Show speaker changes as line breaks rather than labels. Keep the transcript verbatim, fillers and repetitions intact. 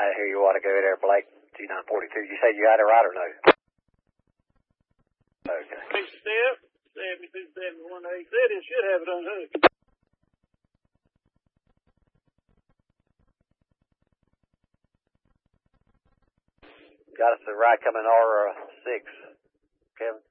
I hear you want to go there, Blake. G nine forty-two. You said you had it right or no? Okay.
Big step, seventy-two seventy-one. They said it should have it unhooked.
Got us a ride coming R six, Kevin.